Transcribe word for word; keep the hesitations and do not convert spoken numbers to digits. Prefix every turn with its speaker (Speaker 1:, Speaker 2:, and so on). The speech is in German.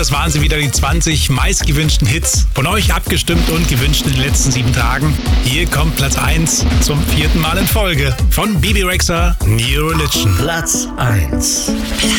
Speaker 1: das waren sie wieder, die zwanzig meistgewünschten Hits. Von euch abgestimmt und gewünscht in den letzten sieben Tagen. Hier kommt Platz eins zum vierten Mal in Folge von Bebe Rexha, New Religion.
Speaker 2: Platz eins.